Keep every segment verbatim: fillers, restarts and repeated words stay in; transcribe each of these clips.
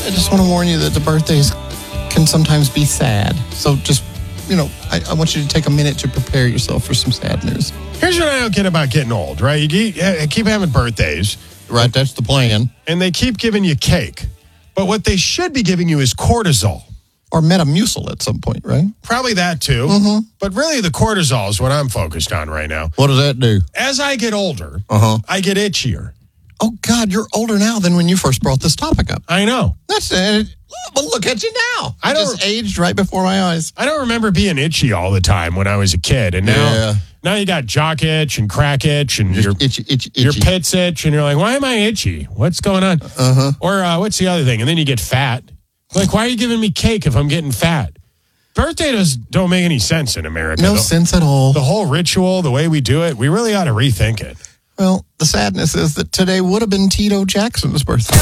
I just want to warn you that the birthdays can sometimes be sad. So just, you know, I, I want you to take a minute to prepare yourself for some sad news. Here's what I don't get about getting old, right? You keep, you keep having birthdays. Right, that's the plan. And they keep giving you cake. But what they should be giving you is cortisol. Or Metamucil at some point, right? Probably that too. Mm-hmm. But really the cortisol is what I'm focused on right now. What does that do? As I get older, uh-huh. I get itchier. Oh, God, you're older now than when you first brought this topic up. I know. That's it. But look at you now. I, I don't, just aged right before my eyes. I don't remember being itchy all the time when I was a kid. And now, yeah. now you got jock itch and crack itch and your, itchy, itchy, itchy. your pits itch. And you're like, why am I itchy? What's going on? Uh-huh. Or uh, what's the other thing? And then you get fat. Like, why are you giving me cake if I'm getting fat? Birthdays don't make any sense in America. No the, sense at all. The whole ritual, the way we do it, we really ought to rethink it. Well, the sadness is that today would have been Tito Jackson's birthday.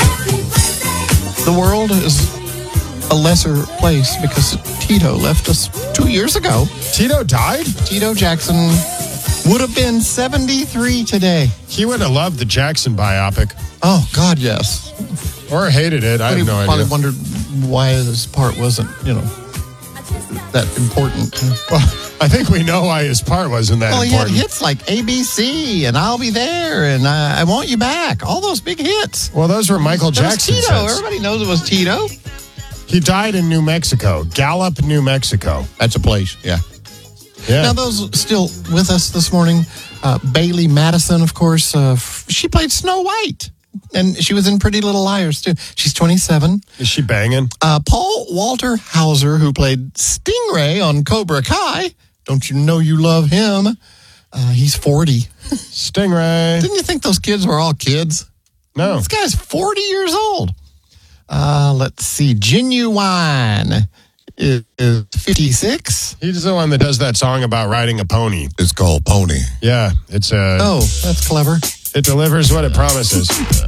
The world is a lesser place because Tito left us two years ago. Tito died? Tito Jackson would have been seventy-three today. He would have loved the Jackson biopic. Oh, God, yes. Or hated it. I have no idea. Probably wondered why this part wasn't, you know, that important. Well, I think we know why his part wasn't that well, important. Well, he had hits like A B C and I'll Be There and uh, I Want You Back. All those big hits. Well, those were Michael Jackson's hits. Tito. Everybody knows it was Tito. He died in New Mexico. Gallup, New Mexico. That's a place, yeah. Yeah. Now, those still with us this morning, uh, Bailey Madison, of course, uh, f- she played Snow White. And she was in Pretty Little Liars, too. She's twenty-seven. Is she banging? Uh, Paul Walter Hauser, who played Stingray on Cobra Kai. Don't you know you love him? Uh, he's forty. Stingray. Didn't you think those kids were all kids? No. This guy's forty years old. Uh, let's see. Genuine is, is fifty-six. He's the one that does that song about riding a pony. It's called Pony. Yeah, it's a. Oh, that's clever. It delivers what it promises.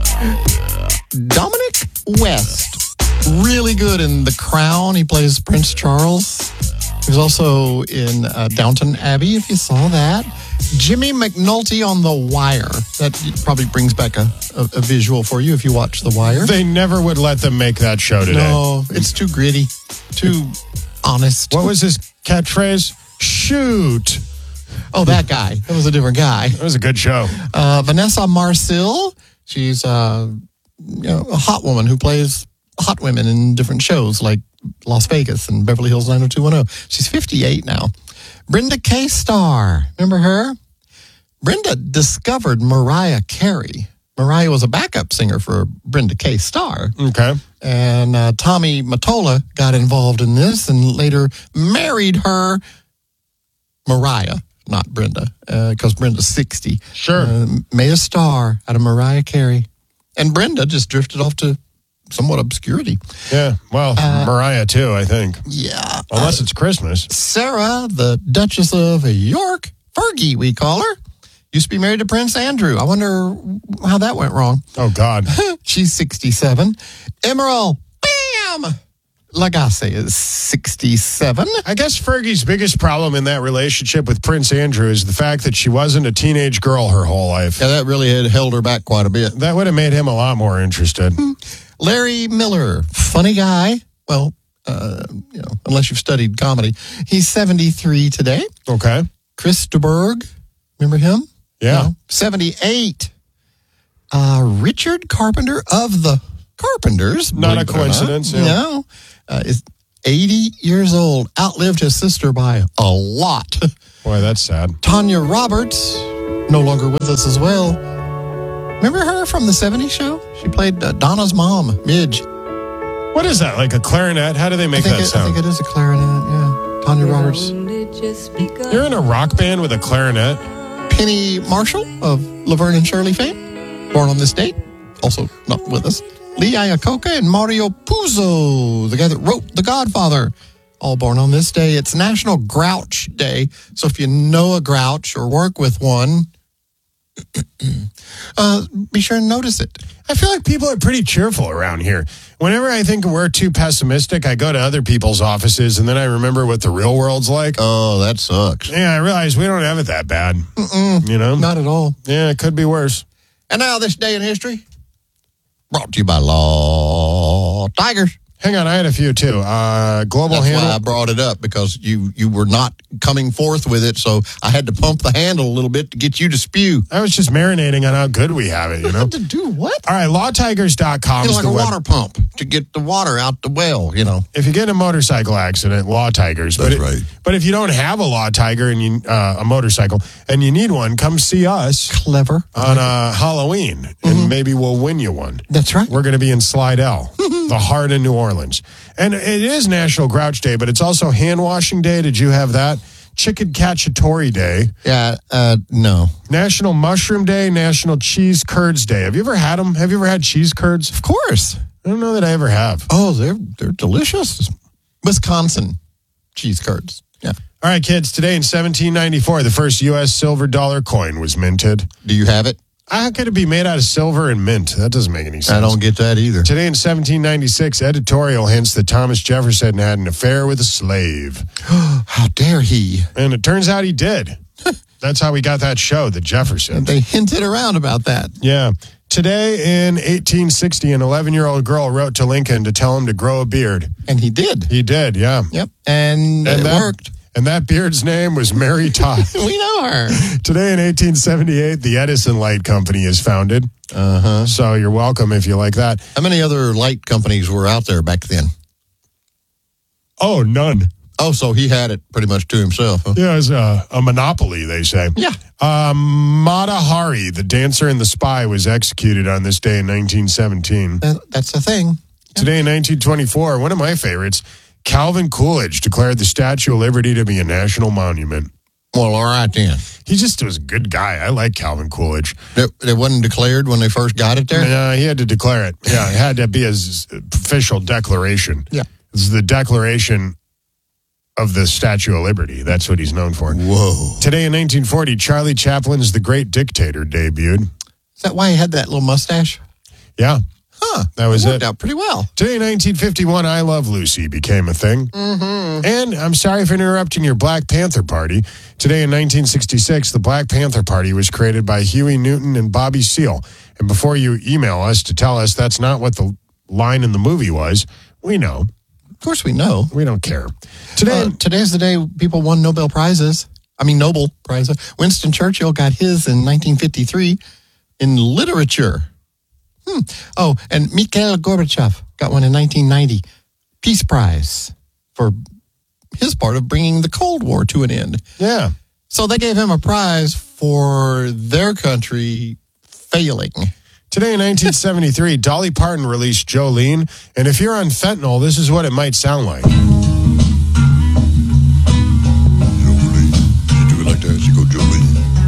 Dominic West, really good in The Crown. He plays Prince Charles. He was also in uh, Downton Abbey, if you saw that. Jimmy McNulty on The Wire. That probably brings back a, a, a visual for you if you watch The Wire. They never would let them make that show today. No, it's too gritty, too honest. What was his catchphrase? Shoot. Oh, that guy. That was a different guy. That was a good show. Uh, Vanessa Marcil. She's uh, you know, a hot woman who plays hot women in different shows like Las Vegas and Beverly Hills nine oh two one oh. She's fifty-eight now. Brenda K. Starr. Remember her? Brenda discovered Mariah Carey. Mariah was a backup singer for Brenda K. Starr. Okay. And uh, Tommy Mottola got involved in this and later married her, Mariah. Not Brenda, because uh, Brenda's sixty. Sure. Uh, Made a star out of Mariah Carey. And Brenda just drifted off to somewhat obscurity. Yeah, well, uh, Mariah too, I think. Yeah. Unless uh, it's Christmas. Sarah, the Duchess of York, Fergie, we call her, used to be married to Prince Andrew. I wonder how that went wrong. Oh, God. She's sixty-seven. Emerald, bam! Lagasse is sixty-seven. I guess Fergie's biggest problem in that relationship with Prince Andrew is the fact that she wasn't a teenage girl her whole life. Yeah, that really had held her back quite a bit. That would have made him a lot more interested. Larry Miller, funny guy. Well, uh, you know, unless you've studied comedy. He's seventy-three today. Okay. Chris de Burgh, remember him? Yeah. No, seventy-eight. Uh, Richard Carpenter of the Carpenters. Not a coincidence. Not. Yeah. No. Uh, is eighty years old. Outlived his sister by a lot. Boy, that's sad. Tanya Roberts, no longer with us as well. Remember her from the seventies show? She played uh, Donna's mom, Midge. What is that, like a clarinet? How do they make I think that it, sound? I think it is a clarinet, yeah. Tanya Roberts. You're in a rock band with a clarinet? Penny Marshall of Laverne and Shirley fame, born on this date, also not with us. Lee Iacocca and Mario Puzo, the guy that wrote The Godfather, all born on this day. It's National Grouch Day, so if you know a grouch or work with one, uh, be sure and notice it. I feel like people are pretty cheerful around here. Whenever I think we're too pessimistic, I go to other people's offices, and then I remember what the real world's like. Oh, that sucks. Yeah, I realize we don't have it that bad. Mm-mm, you know? Not at all. Yeah, it could be worse. And now this day in history, brought to you by Law Law Tigers. Hang on, I had a few too. Uh, global That's handle. why I brought it up, because you, you were not coming forth with it, so I had to pump the handle a little bit to get you to spew. I was just marinating on how good we have it, you know? To do what? All right, law tigers dot com You know, is like the a web. water pump to get the water out the well, you know. If you get in a motorcycle accident, Law Tigers. That's but it- right. But if you don't have a Law Tiger and you uh, a motorcycle and you need one, come see us Clever. on uh, Halloween, and maybe we'll win you one. That's right. We're going to be in Slidell, the heart of New Orleans. And it is National Grouch Day, but it's also Hand Washing Day. Did you have that? Chicken Cacciatore Day. Yeah, uh, no. National Mushroom Day, National Cheese Curds Day. Have you ever had them? Have you ever had cheese curds? Of course. I don't know that I ever have. Oh, they're they're delicious. Wisconsin cheese curds. Yeah. All right, kids. Today in seventeen ninety-four, the first U S silver dollar coin was minted. Do you have it? How could it be made out of silver and mint? That doesn't make any sense. I don't get that either. Today in seventeen ninety-six, editorial hints that Thomas Jefferson had an affair with a slave. How dare he? And it turns out he did. That's how we got that show, The Jeffersons. They hinted around about that. Yeah. Today in eighteen sixty, an eleven-year-old girl wrote to Lincoln to tell him to grow a beard. And he did. He did, yeah. Yep. And, And it that, worked. And that beard's name was Mary Todd. We know her. Today in eighteen seventy-eight, the Edison Light Company is founded. Uh-huh. So you're welcome if you like that. How many other light companies were out there back then? Oh, none. Oh, so he had it pretty much to himself. Huh? Yeah, it was a, a monopoly, they say. Yeah. Um, Mata Hari, the dancer and the spy, was executed on this day in nineteen seventeen. That- That's the thing. Today in nineteen twenty-four, one of my favorites, Calvin Coolidge declared the Statue of Liberty to be a national monument. Well, all right then. He just was a good guy. I like Calvin Coolidge. It, it wasn't declared when they first got it there? Uh, he had to declare it. Yeah, it had to be his official declaration. Yeah. It's the declaration of the Statue of Liberty. That's what he's known for. Whoa. Today in nineteen forty, Charlie Chaplin's The Great Dictator debuted. Is that why he had that little mustache? Yeah, Huh. that was worked it. out pretty well. Today in nineteen fifty-one, I Love Lucy became a thing. Mm-hmm. And I'm sorry for interrupting your Black Panther Party. Today in nineteen sixty-six, the Black Panther Party was created by Huey Newton and Bobby Seale. And before you email us to tell us that's not what the line in the movie was, we know. Of course we know. We don't care. Today, Uh, today's the day people won Nobel Prizes. I mean, Nobel Prizes. Winston Churchill got his in nineteen fifty-three in literature. Hmm. Oh, and Mikhail Gorbachev got one in nineteen ninety. Peace Prize for his part of bringing the Cold War to an end. yeah. So they gave him a prize for their country failing. Today in nineteen seventy-three, Dolly Parton released Jolene. And if you're on fentanyl, this is what it might sound like. Jolene. She do it like that. She go Jolene.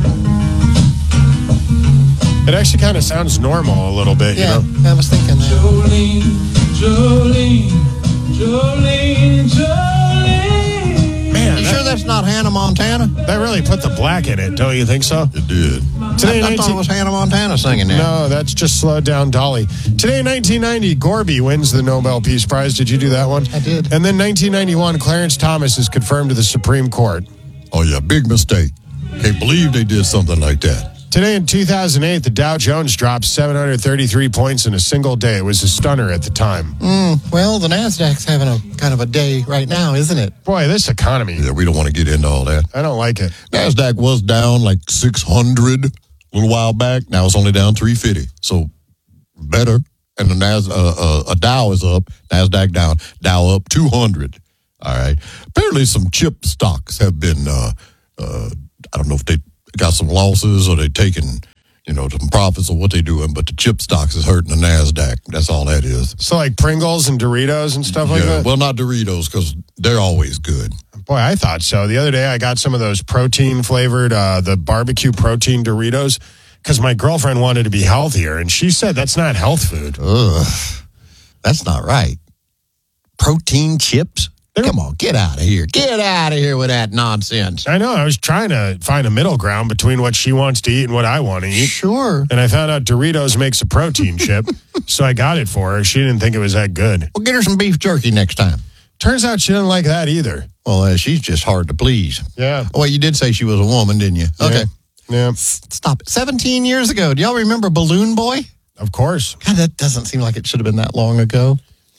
It actually kind of sounds normal a little bit, Yeah, you know? I was thinking that. Jolene, Jolene, Jolene, Jolene. Man, You that, sure that's not Hannah Montana? that really put the black in it, don't you think so? It did. Today in I, I thought 19- it was Hannah Montana singing that. No, that's just slowed down Dolly. Today in nineteen ninety, Gorby wins the Nobel Peace Prize. Did you do that one? I did. And then nineteen ninety-one, Clarence Thomas is confirmed to the Supreme Court. Oh, yeah. Big mistake. Can't believe they did something like that. Today in two thousand eight, the Dow Jones dropped seven hundred thirty-three points in a single day. It was a stunner at the time. Mm, well, the NASDAQ's having a kind of a day right now, isn't it? Boy, this economy, Yeah, we don't want to get into all that. I don't like it. NASDAQ was down like six hundred a little while back. Now it's only down three fifty. So better. And the Nas, uh, uh, a Dow is up. NASDAQ down. Dow up two hundred. All right. Apparently some chip stocks have been, uh, uh, I don't know if they got some losses or they taking, you know, some profits or what they doing, but the chip stocks is hurting the NASDAQ. That's all that is. So like Pringles and Doritos and stuff like Yeah. that? Well, not Doritos because they're always good. Boy, I thought so. The other day I got some of those protein flavored, uh, the barbecue protein Doritos because my girlfriend wanted to be healthier and she said that's not health food. Ugh, that's not right. Protein chips? Come on, get out of here. Get out of here with that nonsense. I know. I was trying to find a middle ground between what she wants to eat and what I want to eat. Sure. And I found out Doritos makes a protein chip. So I got it for her. She didn't think it was that good. Well, get her some beef jerky next time. Turns out she didn't like that either. Well, uh, she's just hard to please. Yeah. Oh, well, you did say she was a woman, didn't you? Okay. Yeah. S- Stop it. seventeen years ago. Do y'all remember Balloon Boy? Of course. God, that doesn't seem like it should have been that long ago.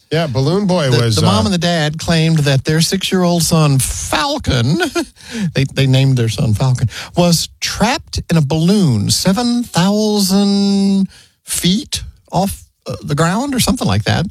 Yeah, Balloon Boy The, was... the mom uh, and the dad claimed that their six-year-old son, Falcon, they, they named their son Falcon, was trapped in a balloon seven thousand feet off uh, the ground or something like that.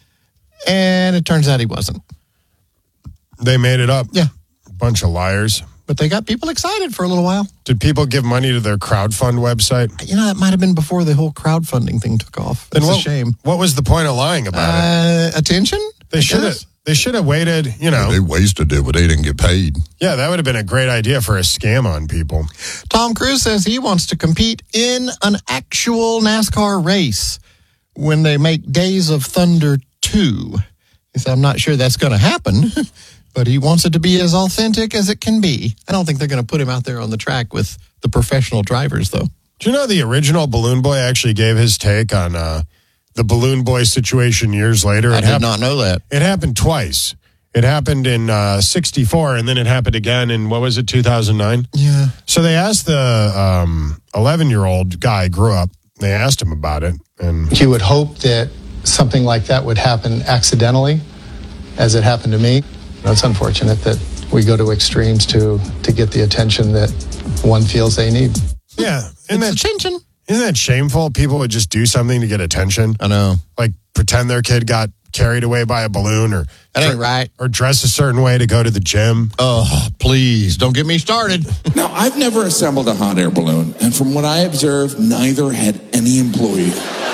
And it turns out he wasn't. They made it up. Yeah. Bunch of liars. But they got people excited for a little while. Did people give money to their crowdfund website? You know, that might have been before the whole crowdfunding thing took off. That's what, a shame. What was the point of lying about it? Uh, attention? They should have. They should have waited. You know, They wasted it, but they didn't get paid. yeah, that would have been a great idea for a scam on people. Tom Cruise says he wants to compete in an actual NASCAR race when they make Days of Thunder two. He said, I'm not sure that's going to happen, but he wants it to be as authentic as it can be. I don't think they're going to put him out there on the track with the professional drivers, though. Do you know the original Balloon Boy actually gave his take on uh, the Balloon Boy situation years later? I It did hap- not know that. It happened twice. It happened in uh, sixty-four, and then it happened again in, what was it, two thousand nine? Yeah. So they asked the um, eleven-year-old guy, grew up, they asked him about it. And You would hope that something like that would happen accidentally, as it happened to me. It's unfortunate that we go to extremes to to get the attention that one feels they need. yeah, isn't It's that, attention. isn't that shameful? People would just do something to get attention. I know. Like pretend their kid got carried away by a balloon or, That ain't right. or dress a certain way to go to the gym. Oh, please, don't get me started. Now, I've never assembled a hot air balloon, and from what I observed, neither had any employee.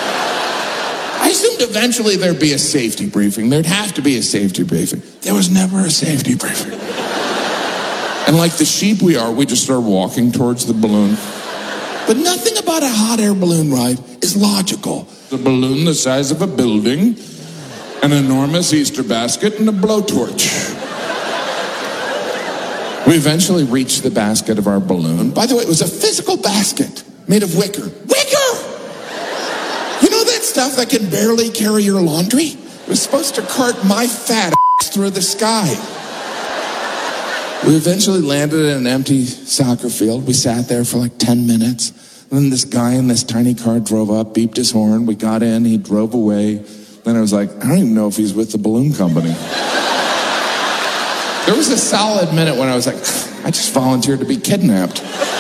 I assumed eventually there'd be a safety briefing. There'd have to be a safety briefing. There was never a safety briefing. And like the sheep we are, we just started walking towards the balloon. But nothing about a hot air balloon ride is logical. The balloon the size of a building, an enormous Easter basket, and a blowtorch. We eventually reached the basket of our balloon. By the way, it was a physical basket made of wicker. Wicker! You know that stuff that can barely carry your laundry? It was supposed to cart my fat ass through the sky. We eventually landed in an empty soccer field. We sat there for like ten minutes. And then this guy in this tiny car drove up, beeped his horn. We got in, he drove away. Then I was like, I don't even know if he's with the balloon company. There was a solid minute when I was like, I just volunteered to be kidnapped.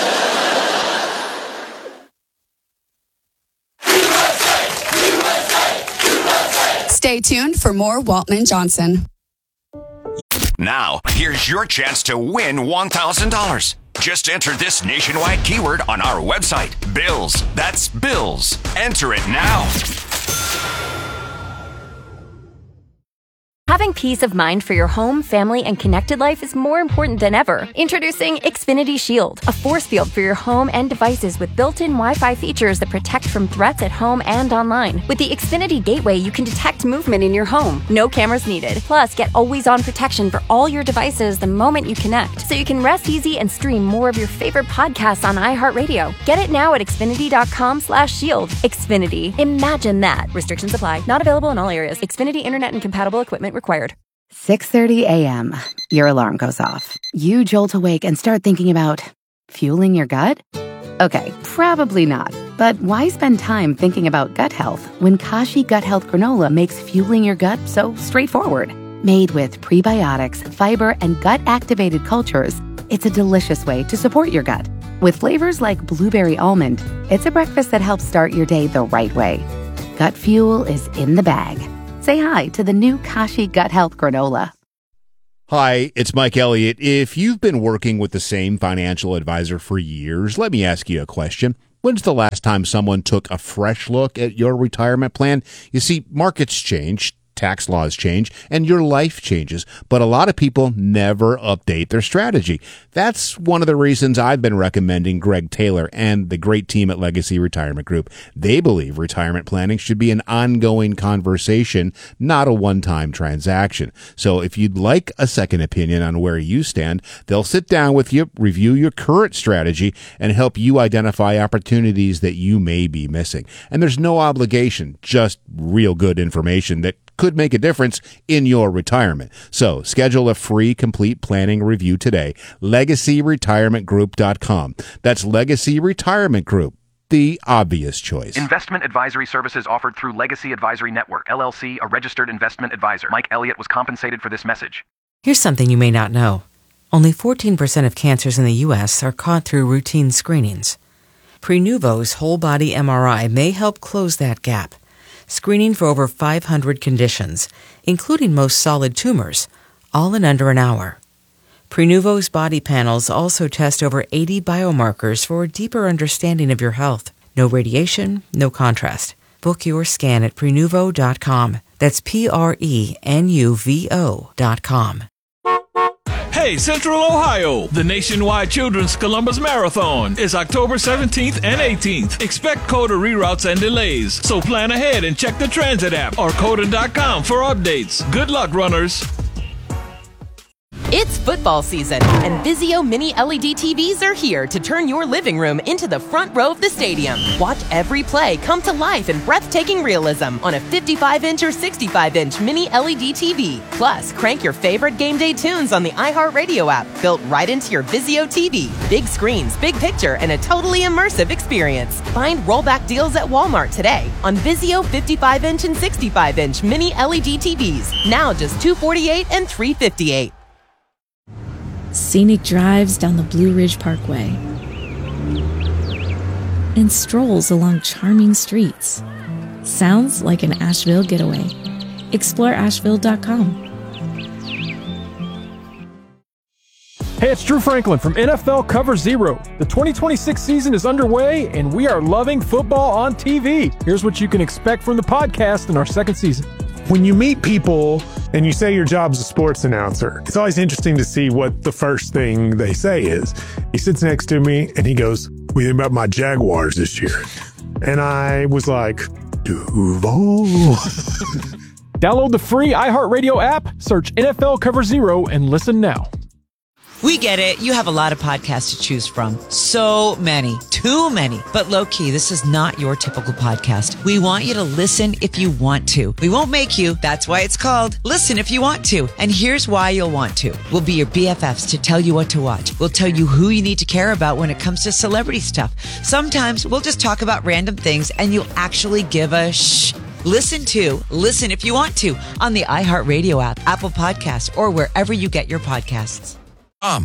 Stay tuned for more Walton and Johnson. Now, here's your chance to win one thousand dollars. Just enter this nationwide keyword on our website, Bills. That's Bills. Enter it now. Having peace of mind for your home, family, and connected life is more important than ever. Introducing Xfinity Shield, a force field for your home and devices with built-in Wi-Fi features that protect from threats at home and online. With the Xfinity Gateway, you can detect movement in your home. No cameras needed. Plus, get always-on protection for all your devices the moment you connect, so you can rest easy and stream more of your favorite podcasts on iHeartRadio. Get it now at Xfinity.com slash shield. Xfinity. Imagine that. Restrictions apply. Not available in all areas. Xfinity Internet and compatible equipment required. six thirty a.m. Your alarm goes off. You jolt awake and start thinking about fueling your gut? Okay, probably not. But why spend time thinking about gut health when Kashi Gut Health Granola makes fueling your gut so straightforward? Made with prebiotics, fiber, and gut-activated cultures, it's a delicious way to support your gut. With flavors like blueberry almond, it's a breakfast that helps start your day the right way. Gut fuel is in the bag. Say hi to the new Kashi Gut Health Granola. Hi, it's Mike Elliott. If you've been working with the same financial advisor for years, let me ask you a question. When's the last time someone took a fresh look at your retirement plan? You see, markets change, tax laws change, and your life changes, but a lot of people never update their strategy. That's one of the reasons I've been recommending Greg Taylor and the great team at Legacy Retirement Group. They believe retirement planning should be an ongoing conversation, not a one-time transaction. So if you'd like a second opinion on where you stand, they'll sit down with you, review your current strategy, and help you identify opportunities that you may be missing. And there's no obligation, just real good information that could make a difference in your retirement. So schedule a free complete planning review today. legacy retirement group dot com. That's Legacy Retirement Group. the obvious choice. Investment advisory services offered through Legacy Advisory Network, L L C, a registered investment advisor. Mike Elliott was compensated for this message. Here's something you may not know. Only fourteen percent of cancers in the U S are caught through routine screenings. Prenuvo's whole body M R I may help close that gap, screening for over five hundred conditions, including most solid tumors, all in under an hour. Prenuvo's body panels also test over eighty biomarkers for a deeper understanding of your health. No radiation, no contrast. Book your scan at Prenuvo dot com. That's P R E N U V O dot com. Hey, Central Ohio! The nationwide Children's Columbus Marathon is October seventeenth and eighteenth. Expect COTA reroutes and delays, so plan ahead and check the transit app or COTA dot com for updates. Good luck, runners! It's football season, and Vizio Mini L E D T Vs are here to turn your living room into the front row of the stadium. Watch every play come to life in breathtaking realism on a fifty-five inch or sixty-five inch Mini L E D T V. Plus, crank your favorite game day tunes on the iHeartRadio app, built right into your Vizio T V. Big screens, big picture, and a totally immersive experience. Find rollback deals at Walmart today on Vizio fifty-five inch and sixty-five inch Mini L E D T Vs. Now just two hundred forty-eight dollars and three hundred fifty-eight dollars. Scenic drives down the Blue Ridge Parkway, and strolls along charming streets. Sounds like an Asheville getaway. Explore Asheville dot com. Hey, it's Drew Franklin from N F L Cover Zero. The twenty twenty-six season is underway, and we are loving football on T V. Here's what you can expect from the podcast in our second season. When you meet people and you say your job's a sports announcer, it's always interesting to see what the first thing they say is. He sits next to me and he goes, "What do you think about my Jaguars this year?" And I was like, Duval. Download the free iHeartRadio app, search N F L Cover Zero, and listen now. We get it. You have a lot of podcasts to choose from. So many. Too many. But low-key, this is not your typical podcast. We want you to listen if you want to. We won't make you. That's why it's called Listen If You Want To. And here's why you'll want to. We'll be your B F Fs to tell you what to watch. We'll tell you who you need to care about when it comes to celebrity stuff. Sometimes we'll just talk about random things and you'll actually give a shh. Listen to Listen If You Want To on the iHeartRadio app, Apple Podcasts, or wherever you get your podcasts.